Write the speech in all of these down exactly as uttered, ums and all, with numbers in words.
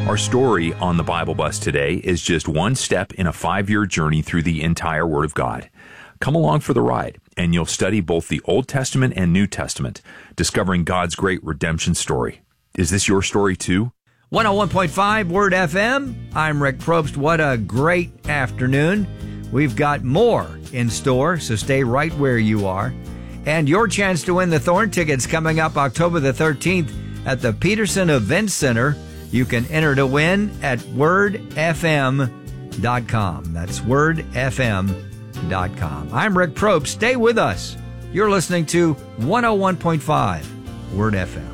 Our story on the Bible Bus today is just one step in a five-year journey through the entire Word of God. Come along for the ride, and you'll study both the Old Testament and New Testament, discovering God's great redemption story. Is this your story too? one oh one point five Word F M. I'm Rick Probst. What a great afternoon. We've got more in store, so stay right where you are. And your chance to win the Thorn tickets coming up October the thirteenth at the Peterson Event Center. You can enter to win at word f m dot com. That's word f m dot com. I'm Rick Probst. Stay with us. You're listening to one oh one point five Word F M.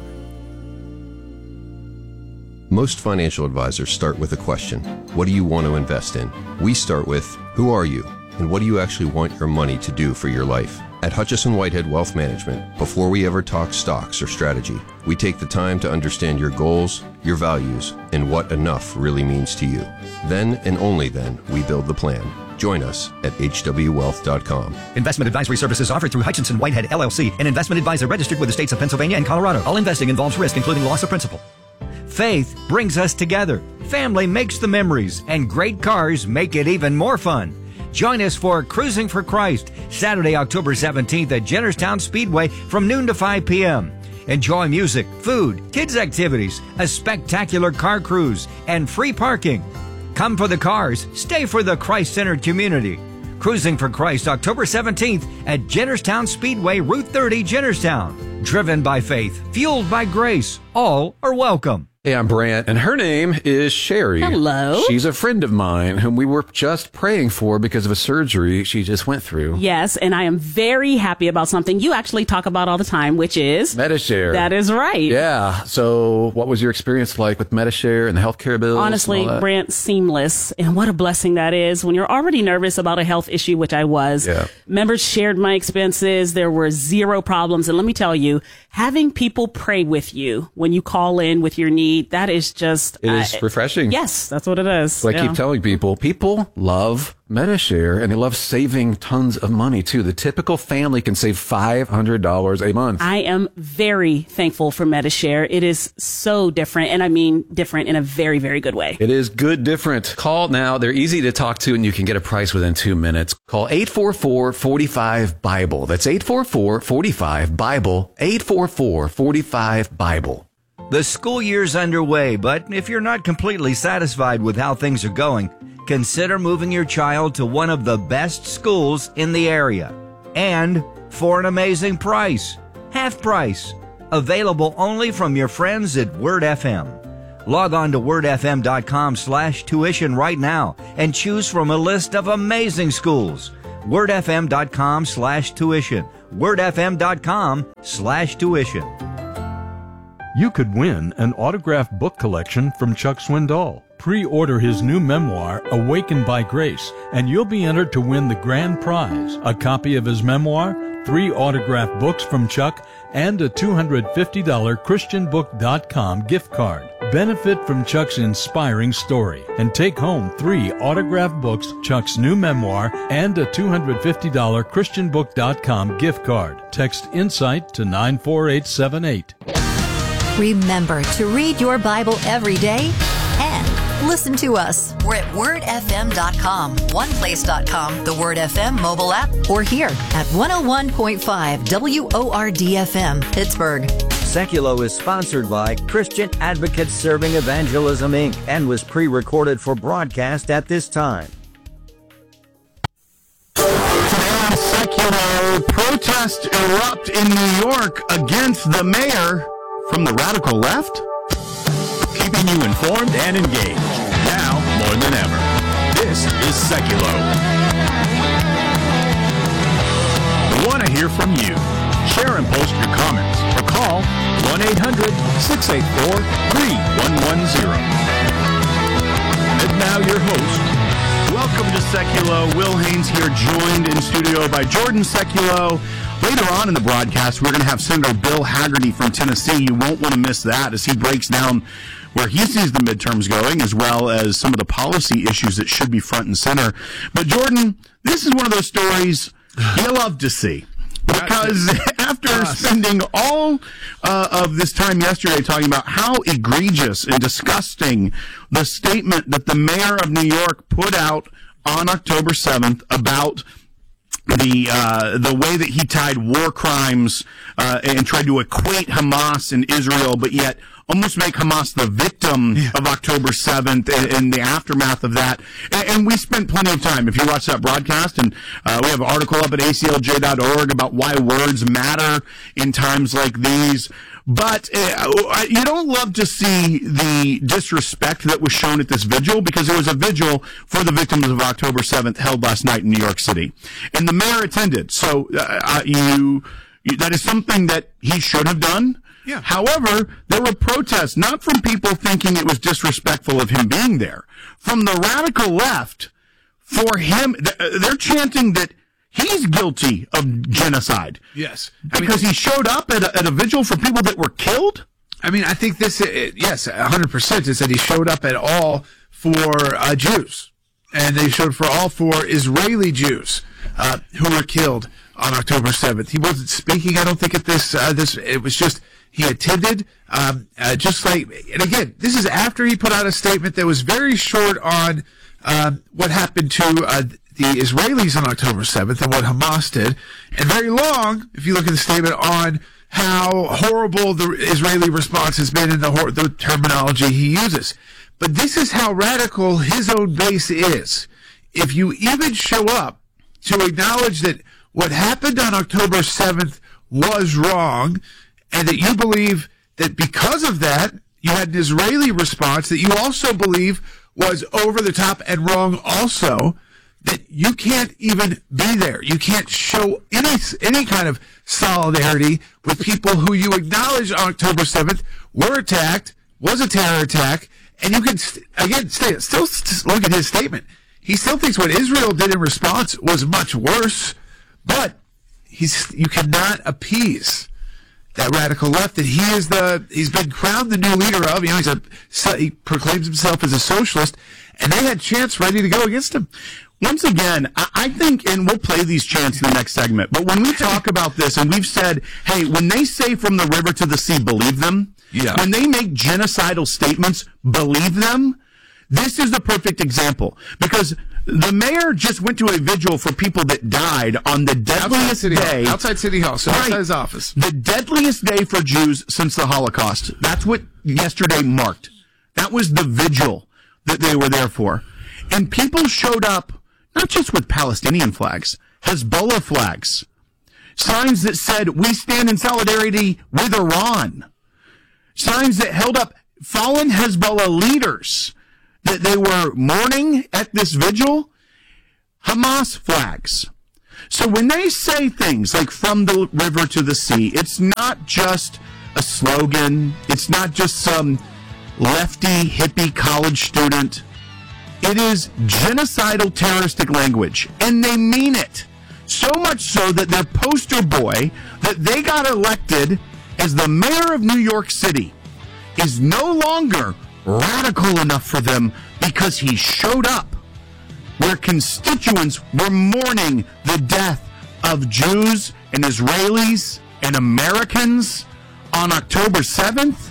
Most financial advisors start with a question. What do you want to invest in? We start with, who are you? And what do you actually want your money to do for your life? At Hutchison Whitehead Wealth Management, before we ever talk stocks or strategy, we take the time to understand your goals, your values, and what enough really means to you. Then and only then, we build the plan. Join us at h w wealth dot com. Investment advisory services offered through Hutchinson Whitehead, L L C, an investment advisor registered with the states of Pennsylvania and Colorado. All investing involves risk, including loss of principal. Faith brings us together. Family makes the memories, and great cars make it even more fun. Join us for Cruising for Christ, Saturday, October seventeenth at Jennerstown Speedway from noon to five p.m. Enjoy music, food, kids' activities, a spectacular car cruise, and free parking. Come for the cars, stay for the Christ-centered community. Cruising for Christ, October seventeenth at Jennerstown Speedway, Route thirty, Jennerstown. Driven by faith, fueled by grace, all are welcome. Hey, I'm Brant, and her name is Sherry. Hello. She's a friend of mine whom we were just praying for because of a surgery she just went through. Yes, and I am very happy about something you actually talk about all the time, which is... Medi-Share. That is right. Yeah. So what was your experience like with Medi-Share and the healthcare bills? Honestly, Brant, seamless. And what a blessing that is when you're already nervous about a health issue, which I was. Yeah. Members shared my expenses. There were zero problems. And let me tell you, having people pray with you when you call in with your needs, that is just... It is uh, refreshing. Yes, that's what it is. So I yeah. keep telling people, people love Medi-Share, and they love saving tons of money, too. The typical family can save five hundred dollars a month. I am very thankful for Medi-Share. It is so different, and I mean different in a very, very good way. It is good different. Call now. They're easy to talk to, and you can get a price within two minutes. Call eight four four, four five, BIBLE. That's eight four four, four five, BIBLE, eight four four, four five, BIBLE. The school year's underway, but if you're not completely satisfied with how things are going, consider moving your child to one of the best schools in the area. And for an amazing price. Half price. Available only from your friends at Word F M. Log on to word f m dot com slash tuition right now and choose from a list of amazing schools. word f m dot com slash tuition. word f m dot com slash tuition. You could win an autographed book collection from Chuck Swindoll. Pre-order his new memoir, Awakened by Grace, and you'll be entered to win the grand prize, a copy of his memoir, three autographed books from Chuck, and a two hundred fifty dollars christian book dot com gift card. Benefit from Chuck's inspiring story and take home three autographed books, Chuck's new memoir, and a two hundred fifty dollars christian book dot com gift card. Text INSIGHT to nine four eight seven eight. Remember to read your Bible every day and listen to us. We're at word f m dot com, one place dot com, the Word F M mobile app, or here at one oh one point five W O R D F M, Pittsburgh. Seculo is sponsored by Christian Advocates Serving Evangelism, Incorporated and was pre-recorded for broadcast at this time. Today on Seculo, protests erupt in New York against the mayor from the radical left. Keeping you informed and engaged, now more than ever. This is Seculo. We want to hear from you. Share and post your comments or call one eight hundred, six eight four, three one one zero. And now your host. Welcome to Seculo. Will Haynes here, joined in studio by Jordan Seculo. Later on in the broadcast, we're going to have Senator Bill Hagerty from Tennessee. You won't want to miss that as he breaks down where he sees the midterms going, as well as some of the policy issues that should be front and center. But Jordan, this is one of those stories you love to see. Because after yes. spending all uh, of this time yesterday talking about how egregious and disgusting the statement that the mayor of New York put out on October seventh about the uh, the way that he tied war crimes uh, and tried to equate Hamas and Israel, but yet almost make Hamas the victim yeah. of October seventh and, and the aftermath of that. And, and we spent plenty of time, if you watch that broadcast, and uh, we have an article up at A C L J dot org about why words matter in times like these. But uh, you don't love to see the disrespect that was shown at this vigil, because there was a vigil for the victims of October seventh held last night in New York City. And the mayor attended. So uh, you, you that is something that he should have done. Yeah. However, there were protests, not from people thinking it was disrespectful of him being there. From the radical left, for him, they're chanting that he's guilty of genocide. Yes. I because mean, he showed up at a, at a vigil for people that were killed? I mean, I think this, it, yes, one hundred percent is that he showed up at all for uh, Jews. And they showed for all for Israeli Jews uh, who were killed on October seventh. He wasn't speaking, I don't think, at this, uh, this, it was just, he attended, um, uh, just like, and again, this is after he put out a statement that was very short on um, what happened to uh, the Israelis on October seventh and what Hamas did, and very long, if you look at the statement, on how horrible the Israeli response has been in the, hor- the terminology he uses. But this is how radical his own base is. If you even show up to acknowledge that what happened on October seventh was wrong, and that you believe that because of that, you had an Israeli response that you also believe was over the top and wrong also, that you can't even be there. You can't show any any kind of solidarity with people who you acknowledge on October seventh were attacked, was a terror attack, and you can, again, stay, still look at his statement. He still thinks what Israel did in response was much worse, but he's you cannot appease that radical left that he is the, he's been crowned the new leader of. You know, he's a, he proclaims himself as a socialist, and they had chants ready to go against him. Once again, I think, and we'll play these chants in the next segment, but when we talk about this, and we've said, hey, when they say from the river to the sea, believe them. Yeah. When they make genocidal statements, believe them. This is the perfect example, because the mayor just went to a vigil for people that died on the deadliest outside day. Hall. Outside City Hall, so right, outside his office. The deadliest day for Jews since the Holocaust. That's what yesterday marked. That was the vigil that they were there for. And people showed up, not just with Palestinian flags, Hezbollah flags, signs that said, we stand in solidarity with Iran, signs that held up fallen Hezbollah leaders that they were mourning at this vigil, Hamas flags. So when they say things like from the river to the sea, it's not just a slogan. It's not just some lefty, hippie college student. It is genocidal, terroristic language, and they mean it. So much so that their poster boy, that they got elected as the mayor of New York City, is no longer radical enough for them because he showed up where constituents were mourning the death of Jews and Israelis and Americans on October seventh.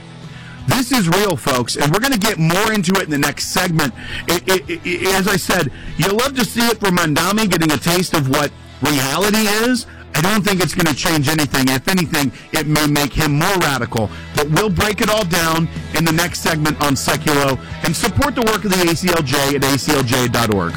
This is real, folks, and we're going to get more into it in the next segment. It, it, it, as I said, you'll love to see it from Mandami getting a taste of what reality is. I don't think it's going to change anything. If anything, it may make him more radical. But we'll break it all down in the next segment on Seculo, and support the work of the A C L J at A C L J dot org.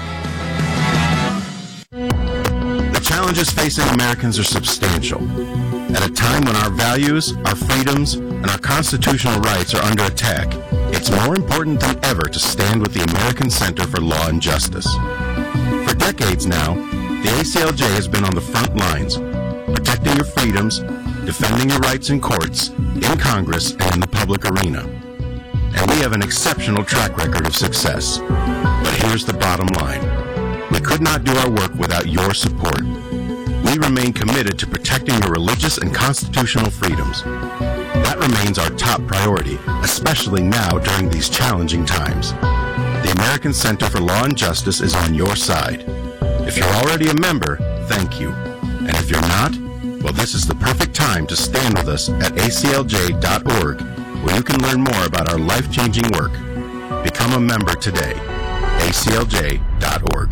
The challenges facing Americans are substantial. At a time when our values, our freedoms, and our constitutional rights are under attack, it's more important than ever to stand with the American Center for Law and Justice. For decades now, the A C L J has been on the front lines, protecting your freedoms, defending your rights in courts, in Congress, and in the public arena. And we have an exceptional track record of success. But here's the bottom line. We could not do our work without your support. We remain committed to protecting your religious and constitutional freedoms. That remains our top priority, especially now during these challenging times. The American Center for Law and Justice is on your side. If you're already a member, thank you. And if you're not, Well, this is the perfect time to stand with us at A C L J dot org, where you can learn more about our life-changing work. Become a member today. A C L J dot org.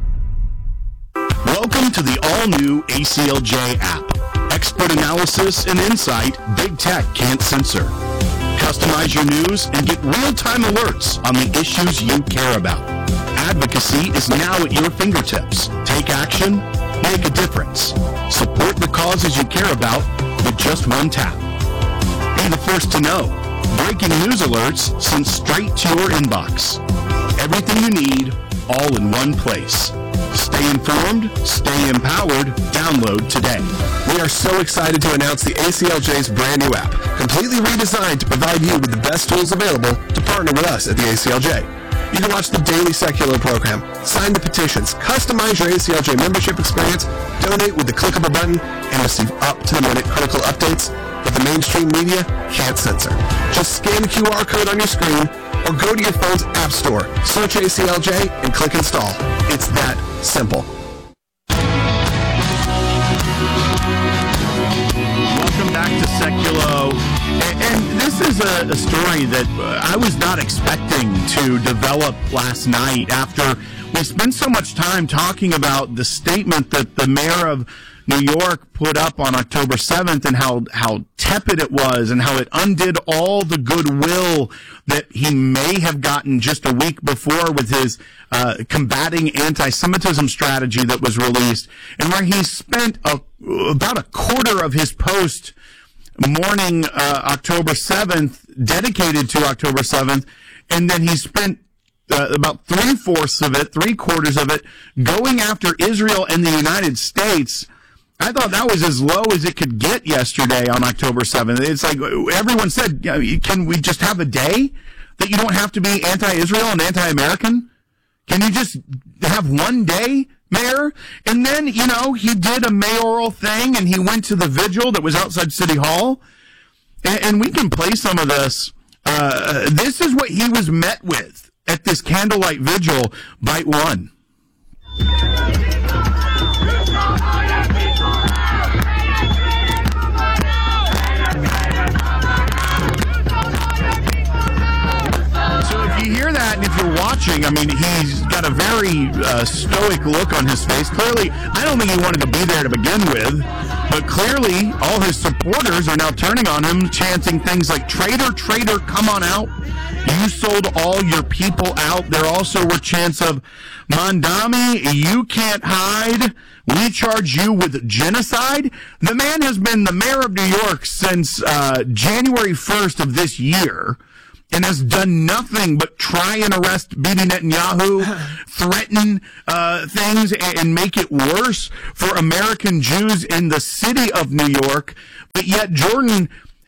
Welcome to the all-new A C L J app. Expert analysis and insight big tech can't censor. Customize your news and get real-time alerts on the issues you care about. Advocacy is now at your fingertips. Take action, make a difference. Support the causes you care about with just one tap. Be the first to know. Breaking news alerts sent straight to your inbox. Everything you need, all in one place. Stay informed, stay empowered, download today. We are so excited to announce the A C L J's brand new app, completely redesigned to provide you with the best tools available to partner with us at the A C L J. You can watch the daily Secular program, sign the petitions, customize your A C L J membership experience, donate with the click of a button, and receive up-to-the-minute critical updates that the mainstream media can't censor. Just scan the Q R code on your screen or go to your phone's app store, search A C L J, and click install. It's that simple. Welcome back to Seculo. And, and this is a, a story that I was not expecting to develop last night after we spent so much time talking about the statement that the mayor of New York put up on October seventh and how, how tepid it was and how it undid all the goodwill that he may have gotten just a week before with his uh, combating anti-Semitism strategy that was released, and where he spent a, about a quarter of his post morning uh, October seventh dedicated to October seventh, and then he spent Uh, about three-fourths of it, three-quarters of it, going after Israel and the United States. I thought that was as low as it could get yesterday on October seventh. It's like everyone said, you know, can we just have a day that you don't have to be anti-Israel and anti-American? Can you just have one day, Mayor? And then, you know, he did a mayoral thing, and he went to the vigil that was outside City Hall. And, and we can play some of this. Uh, this is what he was met with at this candlelight vigil. Bite one. So if you hear that and if you're watching, I mean, he's got a very uh, stoic look on his face. Clearly, I don't think he wanted to be there to begin with, but clearly all his supporters are now turning on him, chanting things like, "Traitor, traitor, come on out. You sold all your people out." There also were chants of, "Mandami, you can't hide. We charge you with genocide." The man has been the mayor of New York since uh, January first of this year and has done nothing but try and arrest Bibi Netanyahu, threaten uh, things, and, and make it worse for American Jews in the city of New York. But yet, Jordan,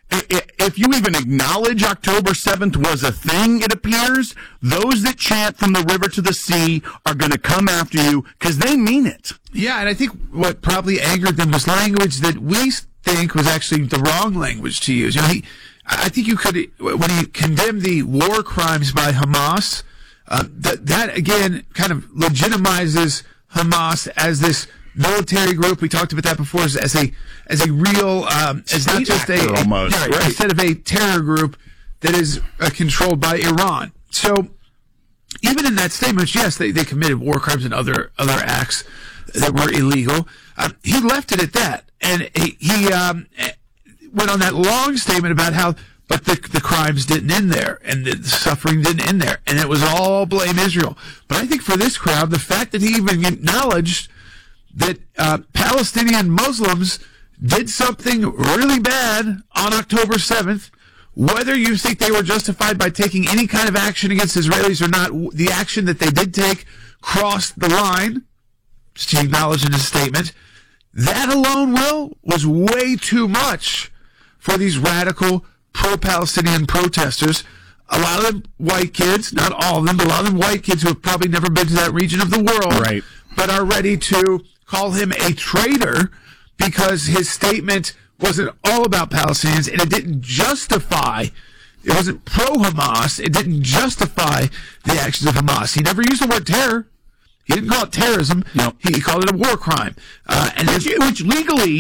if you even acknowledge October seventh was a thing, it appears, those that chant from the river to the sea are going to come after you because they mean it. Yeah, and I think what probably angered them was language that we think was actually the wrong language to use. You know, he, I think you could, when he condemned the war crimes by Hamas, uh, that, that again kind of legitimizes Hamas as this military group. We talked about that before as, as a as a real um, as not just a, a almost, yeah, right. instead of a terror group that is uh, controlled by Iran. So even in that statement, yes, they, they committed war crimes and other other acts that were illegal. Um, he left it at that, and he, he um, went on that long statement about how, but the the crimes didn't end there, and the suffering didn't end there, and it was all blame Israel. But I think for this crowd, the fact that he even acknowledged that uh, Palestinian Muslims did something really bad on October seventh, whether you think they were justified by taking any kind of action against Israelis or not, the action that they did take crossed the line, which he acknowledged in his statement. That alone, Will, was way too much for these radical pro-Palestinian protesters. A lot of them white kids, not all of them, but a lot of them white kids who have probably never been to that region of the world, right, but are ready to call him a traitor because his statement wasn't all about Palestinians and it didn't justify, it wasn't pro-Hamas, it didn't justify the actions of Hamas. He never used the word terror. He didn't call it terrorism. No. He called it a war crime. Uh, and which, which legally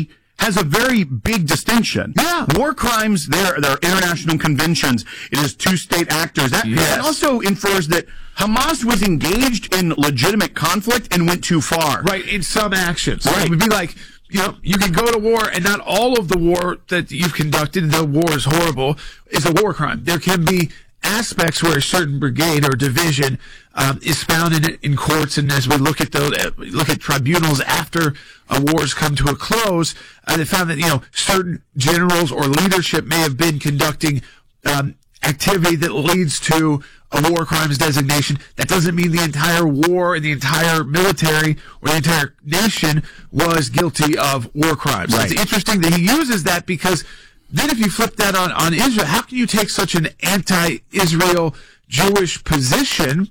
has a very big distinction. Yeah. War crimes, there there are international conventions. It is two-state actors. That, Yes. that also infers that Hamas was engaged in legitimate conflict and went too far. Right, in some actions. Right. It would be like, you know, you can go to war and not all of the war that you've conducted, the war is horrible, is a war crime. There can be aspects where a certain brigade or division um, is found in in courts, and as we look at those, look at tribunals after a war's come to a close, uh, they found that, you know, certain generals or leadership may have been conducting um, activity that leads to a war crimes designation. That doesn't mean the entire war and the entire military or the entire nation was guilty of war crimes. Right. It's interesting that he uses that, because then if you flip that on, on Israel, how can you take such an anti-Israel Jewish position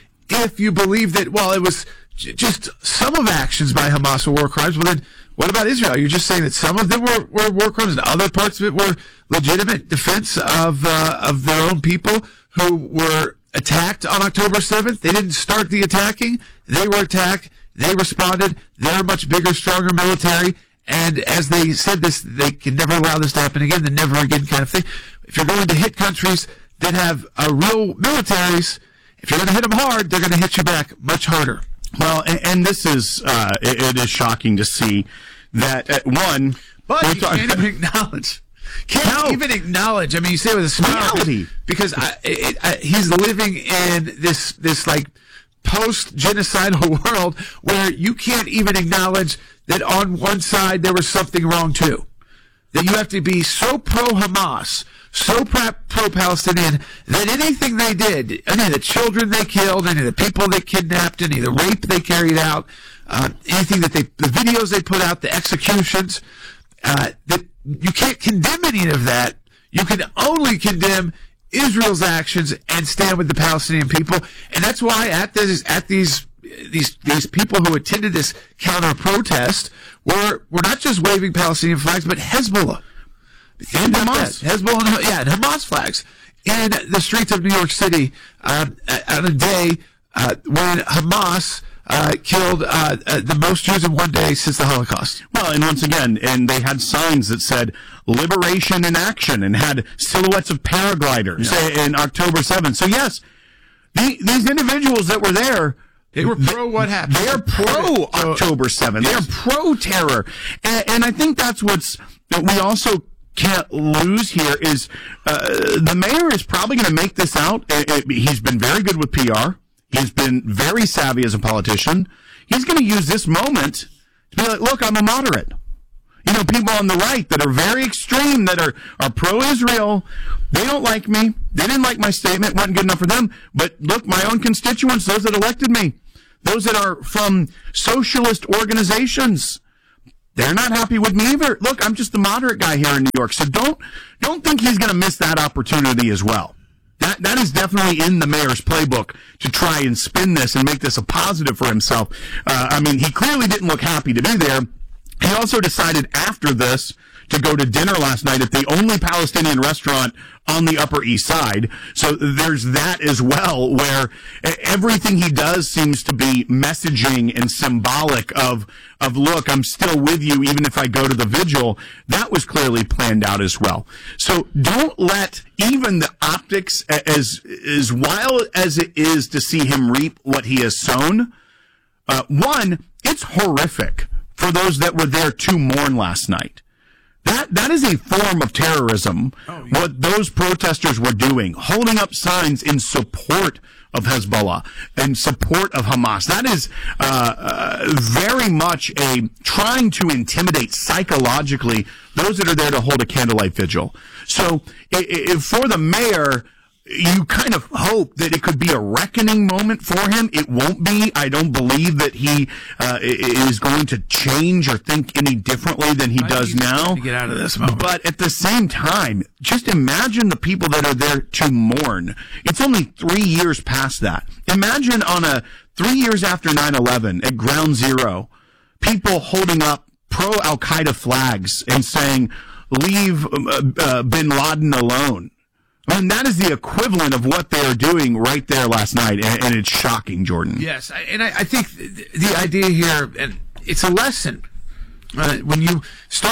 if you believe that, well, it was j- just some of actions by Hamas were war crimes? Well, then what about Israel? You're just saying that some of them were, were war crimes and other parts of it were legitimate defense of uh, of their own people who were attacked on October seventh. They didn't start the attacking. They were attacked. They responded. They're a much bigger, stronger military. And as they said this, they can never allow this to happen again, the never again kind of thing. If you're going to hit countries that have uh, real militaries, if you're going to hit them hard, they're going to hit you back much harder. Well, and, and this is, uh, it, it is shocking to see that, at one... But we're you talking- can't even acknowledge. Can't No. even acknowledge. I mean, you say it with a smile, Reality. because I, it, I, he's living in this this like post-genocidal world where you can't even acknowledge that on one side there was something wrong too. That you have to be so pro-Hamas, so pro- pro-Palestinian, that anything they did, any of the children they killed, any of the people they kidnapped, any of the rape they carried out, uh, anything that they, the videos they put out, the executions, uh, that you can't condemn any of that. You can only condemn Israel's actions and stand with the Palestinian people. And that's why at this, at these, these, these people who attended this counter protest were, were not just waving Palestinian flags, but Hezbollah. And Hamas. Hezbollah, and, yeah, and Hamas flags in the streets of New York City um, on a day uh, when Hamas uh, killed uh, uh, the most Jews in one day since the Holocaust. Well, and once again, and they had signs that said "Liberation in Action" and had silhouettes of paragliders Yeah. in October seventh. So yes, the, these individuals that were there, They were pro what happened. They're pro October seventh. They're pro terror, and, and I think that's what's that we also can't lose here is uh, the mayor is probably going to make this out. It, it, he's been very good with P R. He's been very savvy as a politician. He's going to use this moment to be like, look, I'm a moderate. You know, people on the right that are very extreme, that are, are pro-Israel, they don't like me. They didn't like my statement. Wasn't good enough for them. But look, my own constituents, those that elected me, those that are from socialist organizations, they're not happy with me either. Look, I'm just the moderate guy here in New York. So don't, don't think he's going to miss that opportunity as well. That, that is definitely in the mayor's playbook to try and spin this and make this a positive for himself. Uh, I mean, he clearly didn't look happy to be there. He also decided after this to go to dinner last night at the only Palestinian restaurant on the Upper East Side. So there's that as well, where everything he does seems to be messaging and symbolic of, of look, I'm still with you even if I go to the vigil. That was clearly planned out as well. So don't let even the optics, as, as wild as it is to see him reap what he has sown, uh, one, it's horrific for those that were there to mourn last night. That that is a form of terrorism, oh, yeah. What those protesters were doing, holding up signs in support of Hezbollah and support of Hamas. That is uh, uh, very much a trying to intimidate psychologically those that are there to hold a candlelight vigil. So it, it, for the mayor, you kind of hope that it could be a reckoning moment for him. It won't be. I don't believe that he uh, is going to change or think any differently than he I does now. To get out of this moment. But at the same time, just imagine the people that are there to mourn. It's only three years past that. Imagine on a three years after nine eleven at Ground Zero, people holding up pro-Al-Qaeda flags and saying, leave uh, uh, bin Laden alone. And that is the equivalent of what they are doing right there last night, and, and it's shocking, Jordan. Yes, and I, I think the idea here, and it's a lesson, uh, when you start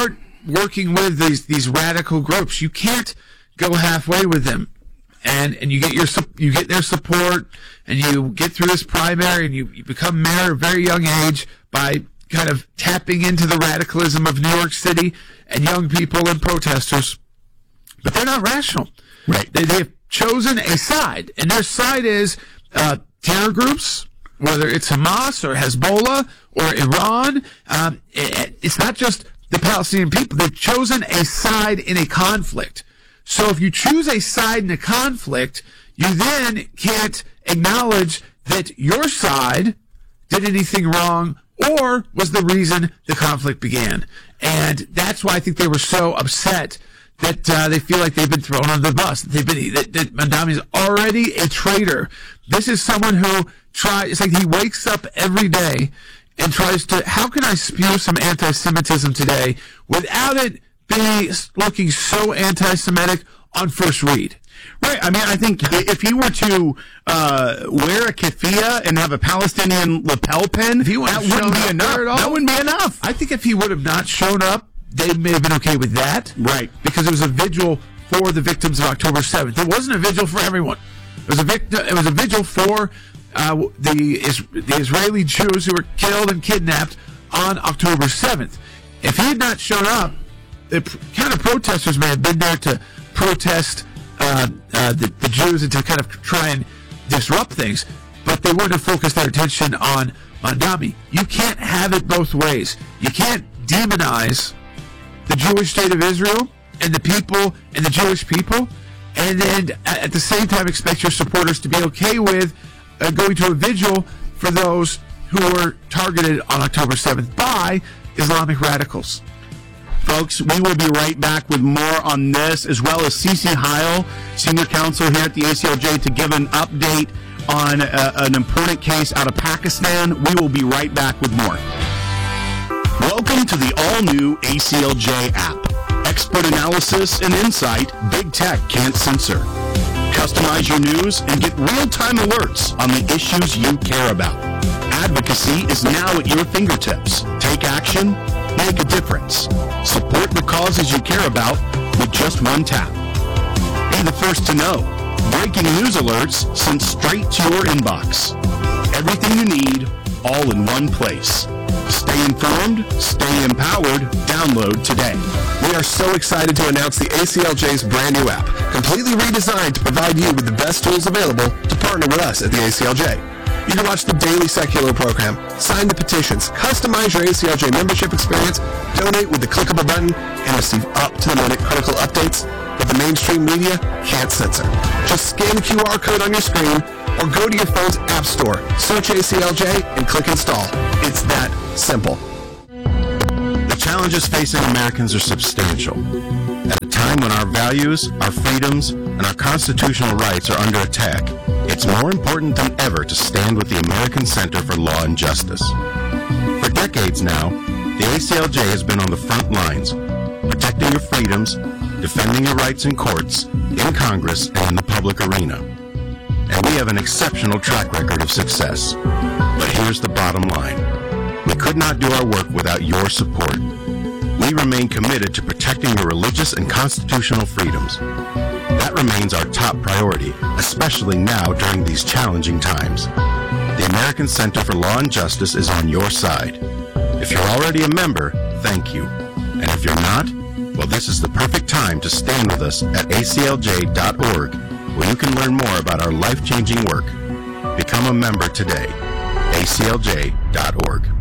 working with these these radical groups. You can't go halfway with them, and and you get your you get their support, and you get through this primary, and you, you become mayor at a very young age by kind of tapping into the radicalism of New York City and young people and protesters. But they're not rational. Right. They, they've chosen a side, and their side is uh, terror groups, whether it's Hamas or Hezbollah or Iran. Um, it, it's not just the Palestinian people. They've chosen a side in a conflict. So if you choose a side in a conflict, you then can't acknowledge that your side did anything wrong or was the reason the conflict began. And that's why I think they were so upset that uh, they feel like they've been thrown under the bus. They've been that, that Mamdani is already a traitor. This is someone who tries. It's like he wakes up every day and tries to. How can I spew some anti-Semitism today without it being looking so anti-Semitic on first read? Right. I mean, I think if he were to uh, wear a keffiyeh and have a Palestinian lapel pin, that wouldn't be enough. That wouldn't be enough. I think if he would have not shown up, they may have been okay with that. Right. Because it was a vigil for the victims of October seventh. It wasn't a vigil for everyone. It was a, vict- it was a vigil for uh, the, is- the Israeli Jews who were killed and kidnapped on October seventh. If he had not shown up, the pr- kind of protesters may have been there to protest uh, uh, the, the Jews and to kind of try and disrupt things, but they wouldn't have focused their attention on Mamdani. You can't have it both ways. You can't demonize the Jewish state of Israel and the people and the Jewish people, and then at the same time expect your supporters to be okay with uh, going to a vigil for those who were targeted on October seventh by Islamic radicals. Folks, we will be right back with more on this, as well as Cece Heil, senior counsel here at the A C L J, to give an update on uh, an important case out of Pakistan. We will be right back with more. Welcome to the all-new A C L J app. Expert analysis and insight big tech can't censor. Customize your news and get real-time alerts on the issues you care about. Advocacy is now at your fingertips. Take action, make a difference. Support the causes you care about with just one tap. Be the first to know. Breaking news alerts sent straight to your inbox. Everything you need, all in one place. Stay informed, stay empowered, download today. We are so excited to announce the A C L J's brand new app, completely redesigned to provide you with the best tools available to partner with us at the A C L J. You can watch the daily secular program, sign the petitions, customize your A C L J membership experience, donate with the clickable button, and receive up-to-the-minute critical updates that the mainstream media can't censor. Just scan the Q R code on your screen or go to your phone's app store, search A C L J, and click install. It's that simple. The challenges facing Americans are substantial. At a time when our values, our freedoms, and our constitutional rights are under attack, it's more important than ever to stand with the American Center for Law and Justice. For decades now, the A C L J has been on the front lines, protecting your freedoms, defending your rights in courts, in Congress, and in the public arena. And we have an exceptional track record of success. But here's the bottom line. We could not do our work without your support. We remain committed to protecting your religious and constitutional freedoms. That remains our top priority, especially now during these challenging times. The American Center for Law and Justice is on your side. If you're already a member, thank you. And if you're not, well, this is the perfect time to stand with us at A C L J dot org, where you can learn more about our life-changing work. Become a member today. A C L J dot org.